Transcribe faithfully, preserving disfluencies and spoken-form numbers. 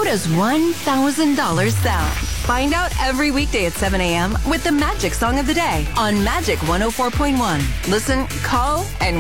does one thousand dollars sound? Find out every weekday at seven a.m. with the Magic Song of the Day on Magic one oh four point one. Listen, call, and